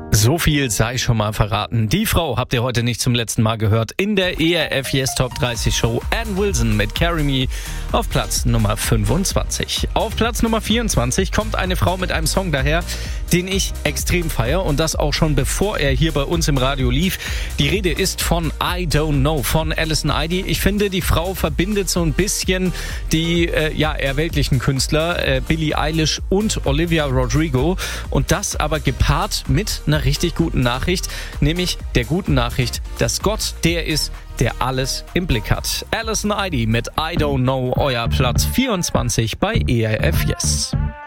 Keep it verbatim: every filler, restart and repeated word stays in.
So viel sei schon mal verraten. Die Frau habt ihr heute nicht zum letzten Mal gehört in der E R F Yes Top dreißig Show. Ann Wilson mit Carry Me auf Platz Nummer fünfundzwanzig. Auf Platz Nummer vierundzwanzig kommt eine Frau mit einem Song daher, den ich extrem feiere, und das auch schon bevor er hier bei uns im Radio lief. Die Rede ist von I Don't Know von Alison Idey. Ich finde, die Frau verbindet so ein bisschen die äh, ja eher weltlichen Künstler äh, Billie Eilish und Olivia Rodrigo, und das aber gepaart mit einer richtig guten Nachricht, nämlich der guten Nachricht, dass Gott der ist, der alles im Blick hat. Alison Idey mit I Don't Know, euer Platz vierundzwanzig bei E R F Yes.